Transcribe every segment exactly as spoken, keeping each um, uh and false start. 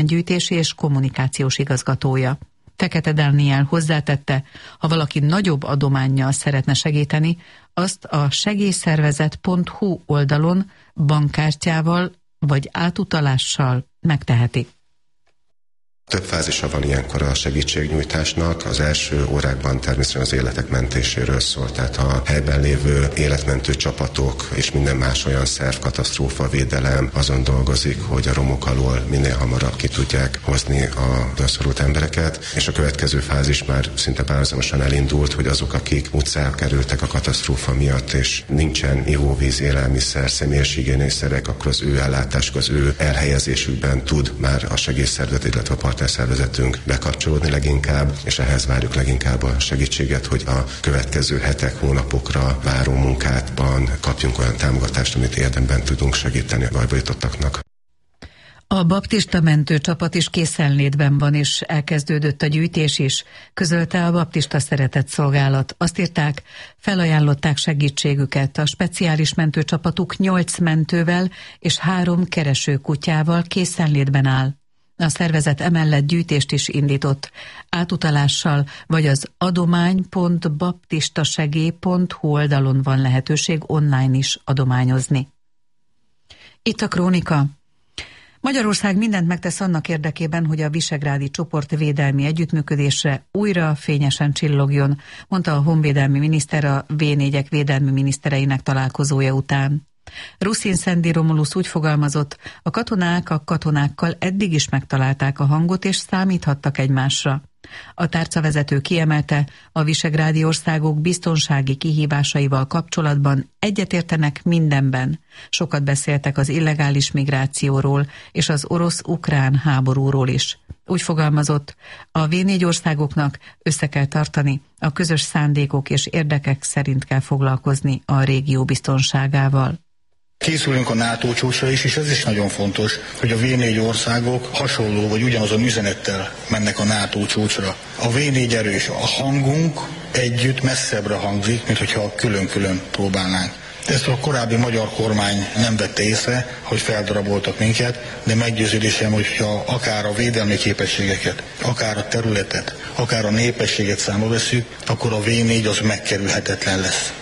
gyűjtési és kommunikációs igazgatója. Fekete Dániel hozzátette, ha valaki nagyobb adománnyal szeretne segíteni, azt a segélyszervezet pont hu oldalon bankkártyával vagy átutalással megteheti. Több fázisa van ilyenkor a segítségnyújtásnak. Az első órákban természetesen az életek mentéséről szól, tehát a helyben lévő életmentő csapatok és minden más olyan szerv, katasztrófavédelem azon dolgozik, hogy a romok alól minél hamarabb ki tudják hozni a rászorult embereket, és a következő fázis már szinte párhuzamosan elindult, hogy azok, akik utcára kerültek a katasztrófa miatt, és nincsen ivóvíz, élelmiszer, személyes higiéniszerek, akkor az ő ellátásuk, az ő elhelyezésükben tud már a segélyszervezet, illetve a szervezetünk bekapcsolódni leginkább, és ehhez várjuk leginkább a segítséget, hogy a következő hetek, hónapokra váró munkátban kapjunk olyan támogatást, amit érdemben tudunk segíteni a bajba jutottaknak. A baptista mentőcsapat is készenlétben van, és elkezdődött a gyűjtés is, közölte a Baptista Szeretett Szolgálat. Azt írták, felajánlották segítségüket. A speciális mentőcsapatuk nyolc mentővel és három keresőkutyával készenlétben áll. A szervezet emellett gyűjtést is indított. Átutalással vagy az adomány pont baptistasegély pont hu oldalon van lehetőség online is adományozni. Itt a Krónika. Magyarország mindent megtesz annak érdekében, hogy a visegrádi csoport védelmi együttműködésre újra fényesen csillogjon, mondta a honvédelmi miniszter a vé négyek védelmi minisztereinek találkozója után. Ruszin Szendi Romulusz úgy fogalmazott, a katonák a katonákkal eddig is megtalálták a hangot és számíthattak egymásra. A tárcavezető kiemelte, a visegrádi országok biztonsági kihívásaival kapcsolatban egyetértenek mindenben. Sokat beszéltek az illegális migrációról és az orosz-ukrán háborúról is. Úgy fogalmazott, a vé négy országoknak össze kell tartani, a közös szándékok és érdekek szerint kell foglalkozni a régió biztonságával. Készülünk a NATO csúcsra is, és ez is nagyon fontos, hogy a vé négy országok hasonló vagy ugyanazon üzenettel mennek a NATO csúcsra. A vé négy erős, a hangunk együtt messzebbre hangzik, mint hogyha külön-külön próbálnánk. Ezt a korábbi magyar kormány nem vette észre, hogy feldaraboltak minket, de meggyőződésem, hogyha akár a védelmi képességeket, akár a területet, akár a népességet számba vesszük, akkor a vé négy az megkerülhetetlen lesz.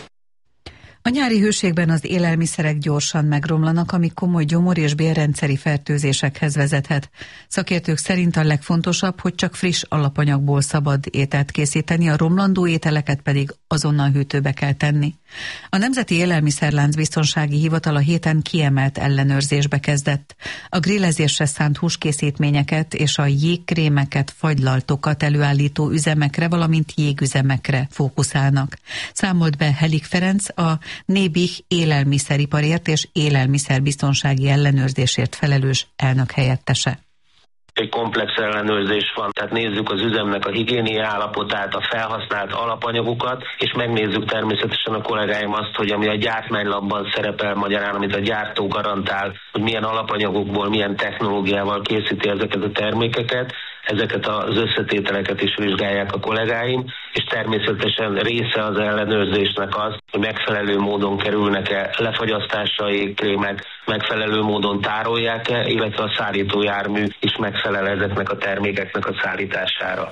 A nyári hőségben az élelmiszerek gyorsan megromlanak, ami komoly gyomor- és bélrendszeri fertőzésekhez vezethet. Szakértők szerint a legfontosabb, hogy csak friss alapanyagból szabad ételt készíteni, a romlandó ételeket pedig azonnal hűtőbe kell tenni. A Nemzeti Élelmiszerlánc Biztonsági Hivatal a héten kiemelt ellenőrzésbe kezdett. A grillezésre szánt húskészítményeket és a jégkrémeket, fagylaltokat előállító üzemekre, valamint jégüzemekre fókuszálnak. Számolt be Helik Ferenc, a Nébih élelmiszeriparért és élelmiszerbiztonsági ellenőrzésért felelős elnök helyettese. Egy komplex ellenőrzés van, tehát nézzük az üzemnek a higiéniai állapotát, a felhasznált alapanyagokat, és megnézzük természetesen a kollégáim azt, hogy ami a gyártmánylapban szerepel magyarán, amit a gyártó garantál, hogy milyen alapanyagokból, milyen technológiával készíti ezeket a termékeket, ezeket az összetételeket is vizsgálják a kollégáim, és természetesen része az ellenőrzésnek az, hogy megfelelő módon kerülnek-e lefagyasztásra jégkrémek, megfelelő módon tárolják-e, illetve a szállítójármű is megfelel ezeknek a termékeknek a szállítására.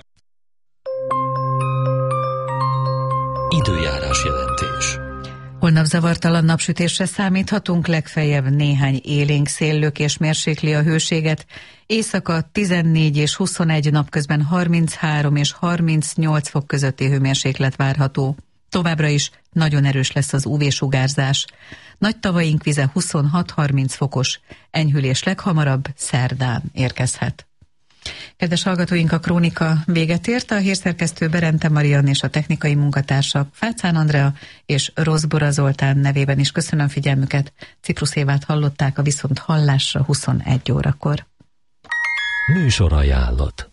Időjárás jelentés. Holnap zavartalan napsütésre számíthatunk, legfeljebb néhány élénk széllökés mérsékli a hőséget. Éjszaka tizennégy és huszonegy, napközben harminchárom és harmincnyolc fok közötti hőmérséklet várható. Továbbra is nagyon erős lesz az ú vé-sugárzás. Nagy tavaink vize huszonhat-harminc fokos, enyhülés leghamarabb szerdán érkezhet. Kedves hallgatóink, a Krónika véget ért, a hírszerkesztő Berente Marian és a technikai munkatársak Fácán Andrea és Rozbora Zoltán nevében is köszönöm figyelmüket. Ciprus Évát hallották, a viszont hallásra huszonegy órakor. Műsorajánlat.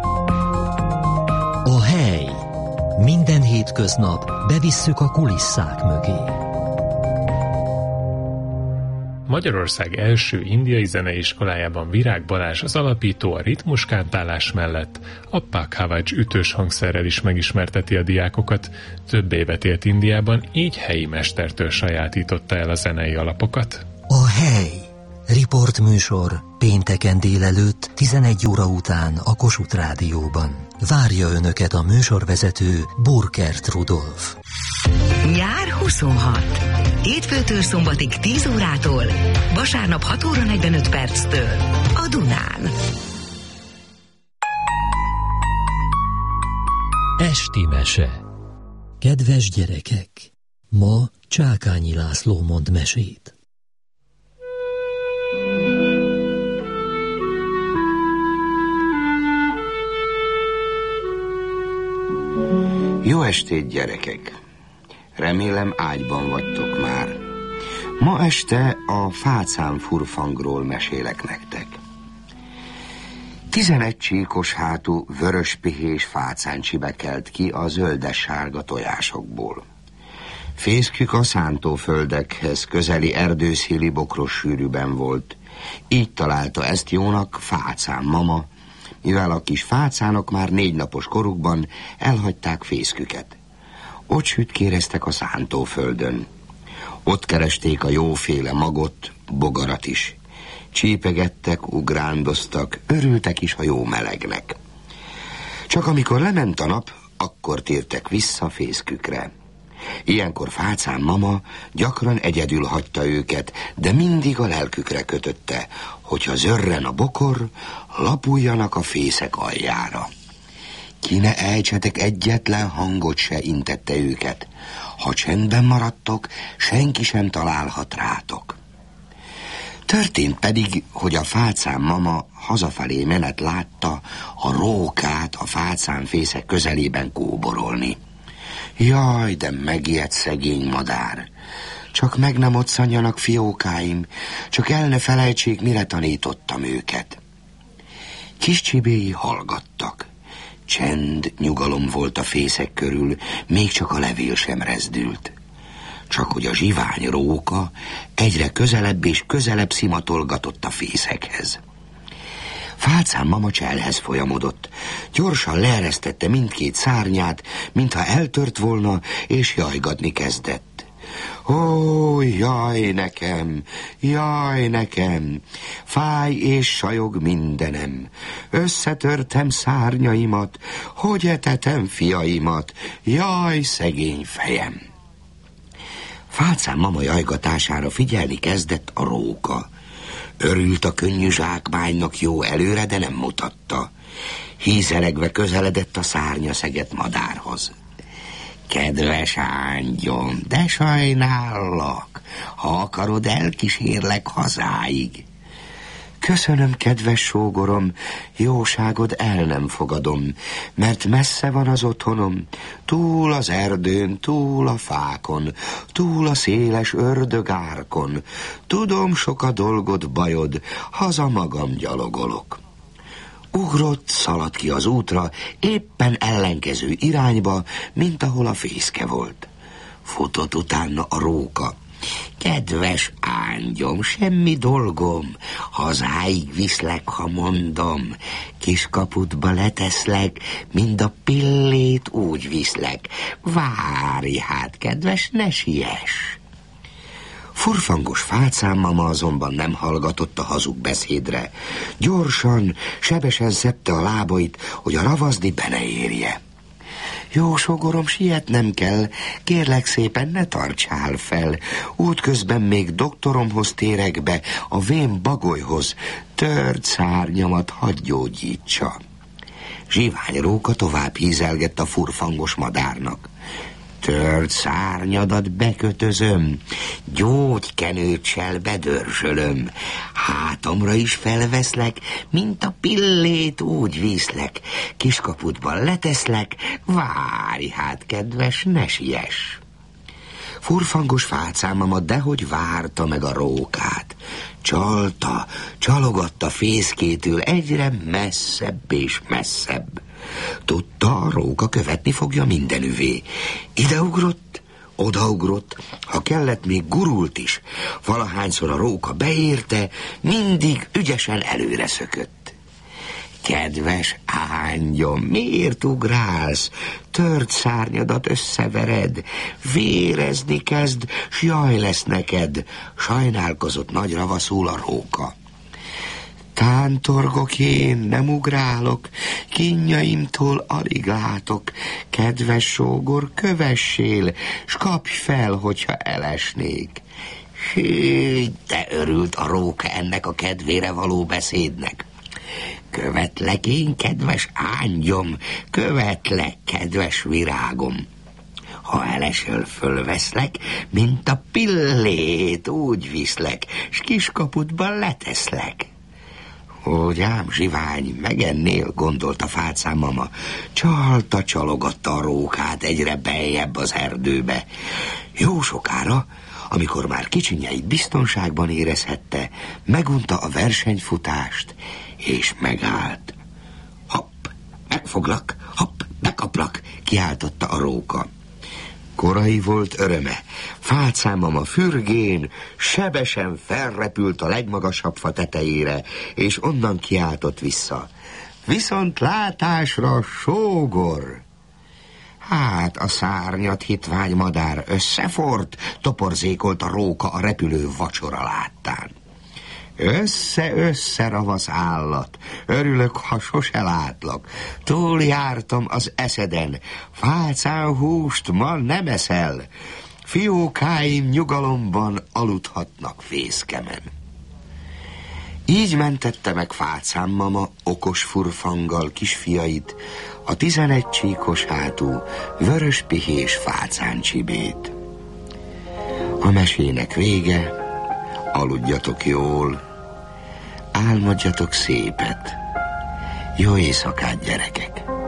A hely. Minden hétköznap bevisszük a kulisszák mögé. Magyarország első indiai zeneiskolájában Virág Balázs az alapító, a ritmuskántálás mellett a Pakhavaj ütős hangszerrel is megismerteti a diákokat. Több évet élt Indiában, így helyi mestertől sajátította el a zenei alapokat. A hely. Riportműsor pénteken délelőtt tizenegy óra után a Kossuth Rádióban. Várja Önöket a műsorvezető Burkert Rudolf. Nyár huszonhat. Hétfőtől szombatig tíz órától, vasárnap hat óra negyvenöt perctől a Dunán. Esti mese. Kedves gyerekek, ma Csákányi László mond mesét. Jó estét, gyerekek! Remélem ágyban vagytok már. Ma este a fácán furfangról mesélek nektek. Tizenegy csíkos hátú, vörös pihés fácáncsibe kelt ki a zöldes-sárga tojásokból. Fészkük a szántóföldekhez közeli erdőszéli bokros sűrűben volt. Így találta ezt jónak Fácán mama, mivel a kis fácánok már négy napos korukban elhagyták fészküket. Ott sütkéreztek a szántóföldön. Ott keresték a jóféle magot, bogarat is. Csípegettek, ugrándoztak, örültek is a jó melegnek. Csak amikor lement a nap, akkor tértek vissza fészkükre. Ilyenkor Fácán mama gyakran egyedül hagyta őket, de mindig a lelkükre kötötte, hogyha zörren a bokor, lapuljanak a fészek aljára. Ki ne ejtsetek egyetlen hangot se, intette őket. Ha csendben maradtok, senki sem találhat rátok. Történt pedig, hogy a Fácán mama hazafelé menet látta a rókát a fácán fészek közelében kóborolni. Jaj, de megijedt szegény madár! Csak meg nem otszanjanak, fiókáim, csak el ne felejtsék, mire tanítottam őket. Kis csibéi hallgattak. Csend, nyugalom volt a fészek körül, még csak a levél sem rezdült. Csak hogy a zsivány róka egyre közelebb és közelebb szimatolgatott a fészekhez. Fácán mama cselhez folyamodott. Gyorsan leeresztette mindkét szárnyát, mintha eltört volna, és jajgatni kezdett. Ó, jaj nekem, jaj nekem, fáj és sajog mindenem. Összetörtem szárnyaimat, hogy etetem fiaimat, jaj szegény fejem. Fácán mama jajgatására figyelni kezdett a róka. Örült a könnyű zsákmánynak jó előre, de nem mutatta. Hízelegve közeledett a szárnyaszegett madárhoz. Kedves ángyom, de sajnállak, ha akarod, elkísérlek hazáig. Köszönöm, kedves sógorom, jóságod el nem fogadom, mert messze van az otthonom, túl az erdőn, túl a fákon, túl a széles ördögárkon. Tudom, sok a dolgod, bajod, haza magam gyalogolok. Ugrott, szaladt ki az útra, éppen ellenkező irányba, mint ahol a fészke volt. Futott utána a róka. Kedves ángyom, semmi dolgom, hazáig viszlek, ha mondom. Kiskaputba leteszlek, mind a pillét úgy viszlek. Várj hát, kedves, ne siess! Furfangos Fácán mama azonban nem hallgatott a hazug beszédre. Gyorsan, sebesen szedte a lábait, hogy a ravaszdi be ne érje. Jó sógorom, sietnem kell, kérlek szépen, ne tartsál fel. Útközben még doktoromhoz térek be, a vén bagolyhoz, tört szárnyamat hadd gyógyítsa. Zsivány róka tovább hízelgett a furfangos madárnak. Tört szárnyadat bekötözöm, gyógykenőccsel bedörzsölöm, hátamra is felveszlek, mint a pillét úgy viszlek, kiskaputban leteszlek, várj hát, kedves, ne siess. Furfangos Fácán mama dehogy várta meg a rókát. Csalta, csalogatta fészkétől egyre messzebb és messzebb. Tudta, a róka követni fogja mindenüvé. Ideugrott, odaugrott, ha kellett, még gurult is. Valahányszor a róka beérte, mindig ügyesen előre szökött. Kedves ángyom, miért ugrálsz? Tört szárnyadat összevered, vérezni kezd, s jaj lesz neked, sajnálkozott nagy ravaszul a róka. Tántorgok én, nem ugrálok, kínjaimtól alig látok, kedves sógor, kövessél, s kapj fel, hogyha elesnék. Hű, de örült a róka ennek a kedvére való beszédnek. Követlek én, kedves ángyom, követlek, kedves virágom. Ha elesel, fölveszlek, mint a pillét, úgy viszlek, s kiskaputban leteszlek. Hogy ám, zsivány, megennél, gondolta Fácán mama. Csalta, csalogatta a rókát egyre beljebb az erdőbe. Jó sokára, amikor már kicsinyeit biztonságban érezhette, megunta a versenyfutást, és megállt. Hopp, megfoglak, hopp, bekaplak, kiáltotta a róka. Korai volt öröme. Fácán mama fürgén sebesen felrepült a legmagasabb fa tetejére, és onnan kiáltott vissza. Viszont látásra, sógor! Hát a szárnyat hitvány madár összefort, toporzékolt a róka a repülő vacsora láttán. Össze-össze, ravasz állat, örülök, ha sose látlak. Túljártam az eszeden, Fácán húst ma nem eszel. Fiókáim nyugalomban aludhatnak fészkemen. Így mentette meg Fácán mama okos furfanggal kisfiait, a tizenegy csíkos hátú, vörös pihés Fácán csibét. A mesének vége, aludjatok jól, álmodjatok szépet. Jó éjszakát, gyerekek!